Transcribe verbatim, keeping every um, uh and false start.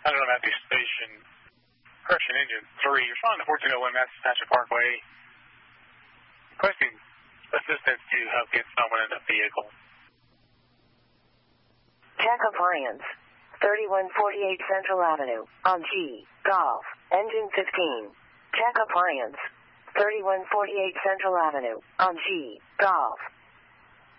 I don't know about the station. Correction engine three. Responding to fourteen oh one Massachusetts Parkway. Requesting assistance to help get someone in the vehicle. Check appliance. thirty-one forty-eight Central Avenue. On G. Golf. Engine fifteen. Check appliance. thirty-one forty-eight Central Avenue. On G. Golf.